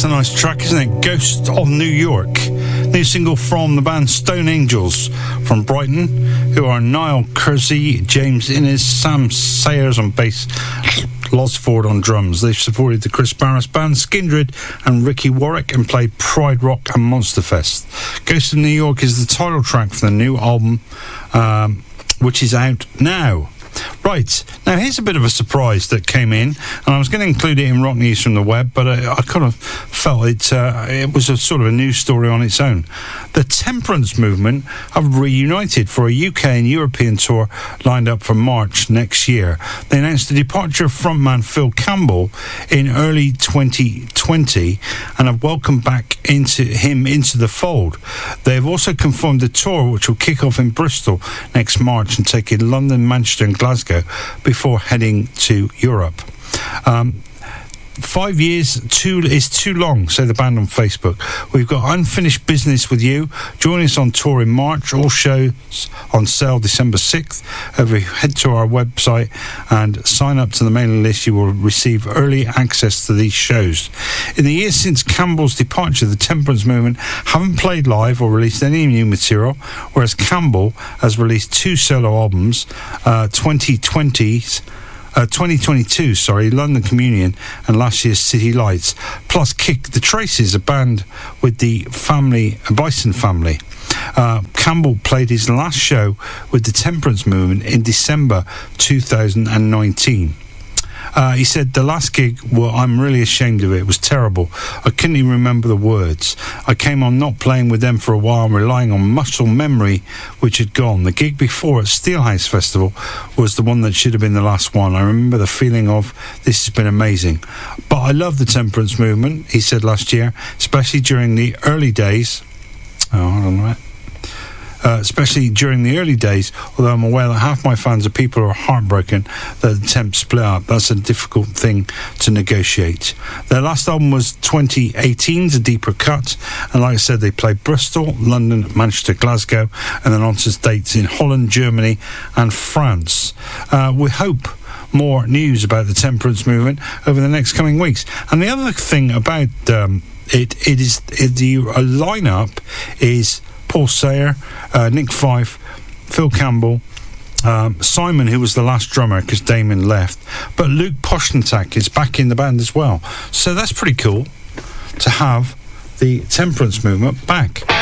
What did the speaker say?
That's a nice track, isn't it? Ghost of New York. New single from the band Stone Angels from Brighton, who are Niall Kersey, James Innes, Sam Sayers on bass, Loz Ford on drums. They've supported the Chris Barris Band, Skindred and Ricky Warwick, and played Pride Rock and Monsterfest. Ghost of New York is the title track for the new album, which is out now. Right, now here's a bit of a surprise that came in, and I was going to include it in Rock News from the web, but I kind of felt it was a sort of a news story on its own. The Temperance Movement have reunited for a UK and European tour lined up for March next year. They announced the departure of frontman Phil Campbell in early 2020 and have welcomed back into the fold. They have also confirmed the tour, which will kick off in Bristol next March and take in London, Manchester and Glasgow before heading to Europe. 5 years is too long, say the band on Facebook. We've got unfinished business with you. Join us on tour in March. All shows on sale December 6th. If you head to our website and sign up to the mailing list, you will receive early access to these shows. In the years since Campbell's departure, the Temperance Movement haven't played live or released any new material, whereas Campbell has released 2 solo albums, 2022, London Communion, and last year's City Lights, plus Kick the Traces, a band with the Bison family. Campbell played his last show with the Temperance Movement in December 2019. He said, the last gig, well, I'm really ashamed of it. It was terrible. I couldn't even remember the words. I came on not playing with them for a while, relying on muscle memory, which had gone. The gig before at Steelhouse Festival was the one that should have been the last one. I remember the feeling of, this has been amazing. But I love the Temperance Movement, he said last year, especially during the early days. Especially during the early days, although I'm aware that half my fans are people who are heartbroken that the Temp split up. That's a difficult thing to negotiate. Their last album was 2018's A Deeper Cut, and like I said, they played Bristol, London, Manchester, Glasgow, and then on to dates in Holland, Germany and France. We hope more news about the Temperance Movement over the next coming weeks. And the other thing about the lineup is Paul Sayer, Nick Fife, Phil Campbell, Simon, who was the last drummer because Damon left, but Luke Poshnatak is back in the band as well. So that's pretty cool to have the Temperance Movement back.